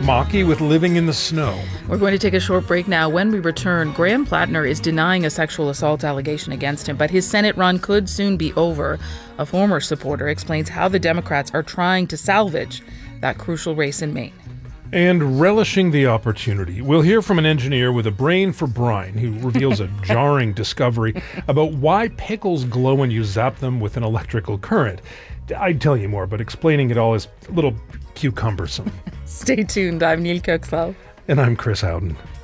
Maki with Living in the Snow. We're going to take a short break now. When we return, Graham Plattner is denying a sexual assault allegation against him, but his Senate run could soon be over. A former supporter explains how the Democrats are trying to salvage that crucial race in Maine. And relishing the opportunity, we'll hear from an engineer with a brain for brine who reveals a jarring discovery about why pickles glow when you zap them with an electrical current. I'd tell you more, but explaining it all is a little cumbersome. Stay tuned. I'm Neil Kirksall. And I'm Chris Howden.